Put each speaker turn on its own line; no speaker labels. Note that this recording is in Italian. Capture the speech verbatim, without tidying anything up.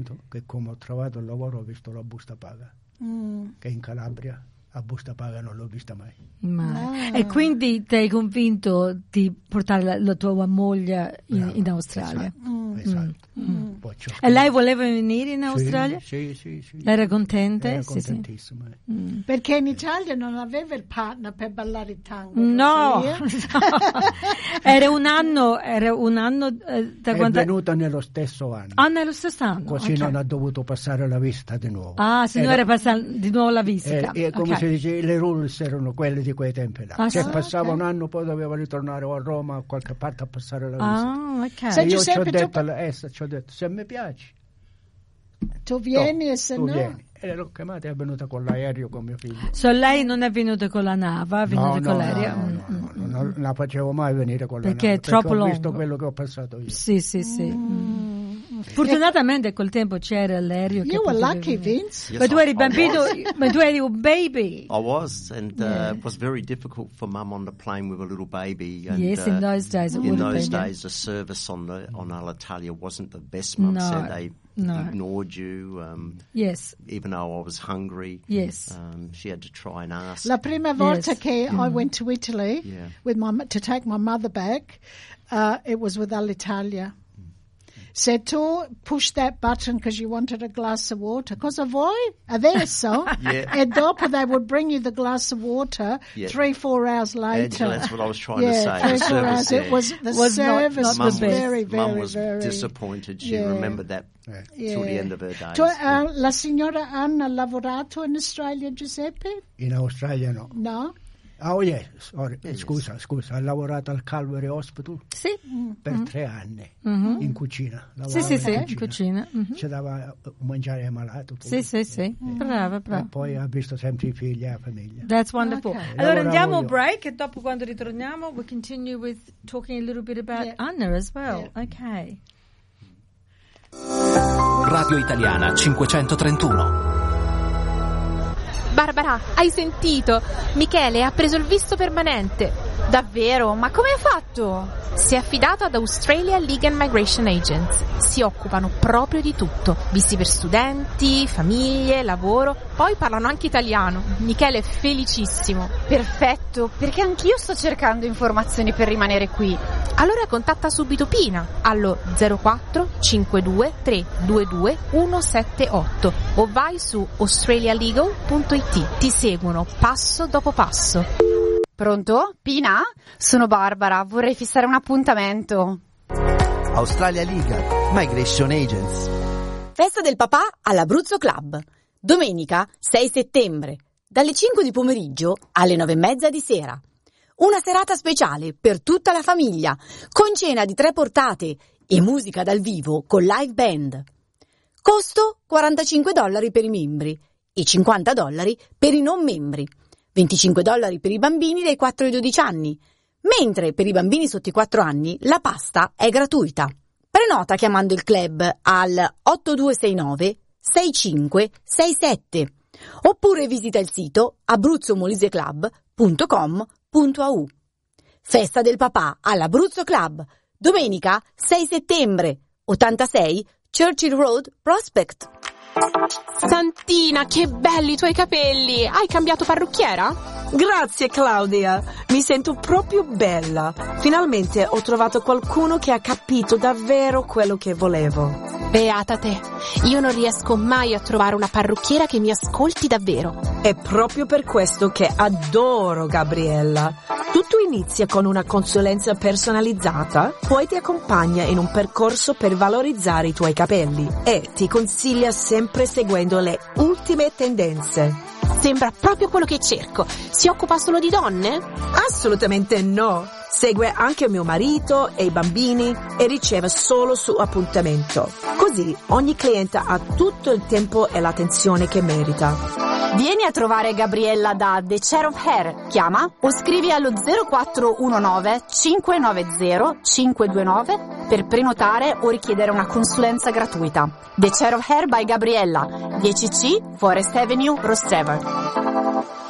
che come ho trovato il lavoro ho visto la busta paga, mm. che in Calabria a busta paga non l'ho vista mai.
Ma. Ah. E quindi ti hai convinto di portare la, la tua moglie in,
Bravo,
in Australia?
Esatto. Mm. esatto.
Mm. E lei voleva venire in Australia?
Sì, sì, sì.
Era contenta?
Era
sì,
contentissima.
Sì. Mm.
Perché in Italia non aveva il partner per ballare il tango?
No, no. Era un anno, era un anno eh, da
è
quando...
venuta nello stesso anno.
Ah, nello stesso anno.
Così
okay.
non ha dovuto passare la visita di nuovo.
Ah, se no era passata di nuovo la visita.
E, e come
okay.
si dice, le rules erano quelle di quei tempi là.
Ah,
Se
sì?
passava
okay.
un anno poi doveva ritornare o a Roma o a qualche parte a passare la visita.
Ah, ok.
Se io ci ho,
tu...
detto, eh, ci ho detto, se mi piace,
tu vieni
no,
e se
tu
no...
vieni. E l'ho chiamata e è venuta con l'aereo con mio figlio.
So lei non è venuta con la nave, è venuta
no,
con
no,
l'aereo?
No, no, no, no, non la facevo mai venire con la
perché
nave.
È troppo
perché ho
lungo.
visto quello che ho passato io.
Sì, sì, sì.
Mm.
Fortunatamente col tempo c'era l'aereo.
You were lucky, Vince.
Yes,
ma tu eri
I,
bambino,
I
ma tu eri un baby.
I was, and
yeah.
uh, it was very difficult for Mum on the plane with a little baby. And,
yes, in those days it
in
would have
those
been.
days, the service on the on Alitalia wasn't the best. Mum
no,
said they
no.
ignored you. Um,
yes.
Even though I was hungry.
Yes.
Um, she had to try and ask.
La prima volta
yes.
che
mm.
I went to Italy
yeah.
with my to take my mother back, uh, it was with Alitalia. Se tu push that button because you wanted a glass of water, cosa vuoi? Adesso?
yeah.
E dopo they would bring you the glass of water
yeah.
three, four hours later.
Angela, that's what I was trying
yeah,
to say.
three,
the
four
service
hours.
there.
It was the
was
service
not, not
was
the best.
very, very,
Mum was
very
disappointed. She
yeah.
remembered that
Yeah.
till the
Yeah.
end of her days.
Tu, uh, la signora Anna ha lavorato in Australia, Giuseppe?
In Australia no.
No?
Oh yeah, sorry.
Yes.
scusa, scusa, ha lavorato al Calvary Hospital
Sì.
per
mm-hmm.
tre anni
mm-hmm.
in cucina.
Sì, sì,
in
sì,
cucina.
in cucina. Mm-hmm.
Ci dava mangiare ai malati.
Sì, sì, sì. Mm. Brava, brava.
E poi ha visto sempre i figli e la famiglia.
That's wonderful.
Okay.
Allora andiamo a
io.
break e dopo quando ritorniamo we continue with talking a little bit about
Yeah.
Anna as well.
Yeah.
Okay.
Radio Italiana cinquecentotrentuno.
Barbara, hai sentito? Michele ha preso il visto permanente.
Davvero? Ma come ha fatto?
Si è affidato ad Australia Legal and Migration Agents. Si occupano proprio di tutto. Visti per studenti, famiglie, lavoro. Poi parlano anche italiano. Michele è felicissimo.
Perfetto, perché anch'io sto cercando informazioni per rimanere qui.
Allora contatta subito Pina allo zero quattro cinque due tre due due uno sette otto o vai su australialegal punto it. Ti seguono passo dopo passo.
Pronto? Pina? Sono Barbara, vorrei fissare un appuntamento.
Australia Legal Migration Agents.
Festa del papà all'Abruzzo Club. Domenica sei settembre, dalle cinque di pomeriggio alle nove e mezza di sera. Una serata speciale per tutta la famiglia, con cena di tre portate e musica dal vivo con live band. Costo quarantacinque dollari per i membri e cinquanta dollari per i non membri. venticinque dollari per i bambini dai quattro ai dodici anni, mentre per i bambini sotto i quattro anni la pasta è gratuita. Prenota chiamando il club al otto due sei nove sei cinque sei sette oppure visita il sito abruzzo molise club punto com punto a u. Festa del papà all'Abruzzo Club, domenica sei settembre, ottantasei Churchill Road, Prospect.
Santina, che belli i tuoi capelli! Hai cambiato parrucchiera?
Grazie Claudia, mi sento proprio bella. Finalmente ho trovato qualcuno che ha capito davvero quello che volevo.
Beata te, io non riesco mai a trovare una parrucchiera che mi ascolti davvero.
È proprio per questo che adoro Gabriella. Tutto inizia con una consulenza personalizzata, poi ti accompagna in un percorso per valorizzare i tuoi capelli e ti consiglia sempre seguendo le ultime tendenze.
Sembra proprio quello che cerco. Si occupa solo di donne?
Assolutamente no. Segue anche mio marito e i bambini e riceve solo su appuntamento. Così ogni cliente ha tutto il tempo e l'attenzione che merita.
Vieni a trovare Gabriella da The Chair of Hair. Chiama o scrivi allo zero quattro uno nove cinque nove zero cinque due nove per prenotare o richiedere una consulenza gratuita. The Chair of Hair by Gabriella, dieci C Forest Avenue, Rostrevor.